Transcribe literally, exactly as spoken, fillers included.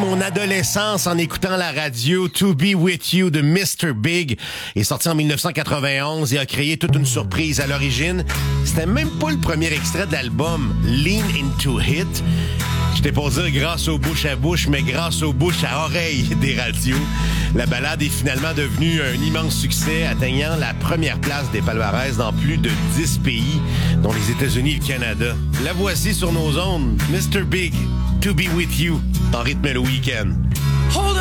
mon adolescence en écoutant la radio. To Be With You de mister Big est sorti en dix-neuf cent quatre-vingt-onze et a créé toute une surprise à l'origine. C'était même pas le premier extrait de l'album Lean Into It. J'étais pour dire grâce au bouche à bouche, mais grâce au bouche à oreille des radios. La balade est finalement devenue un immense succès, atteignant la première place des palmarès dans plus de dix pays, dont les États-Unis et le Canada. La voici sur nos ondes, mister Big, To Be With You, en rythme le week-end.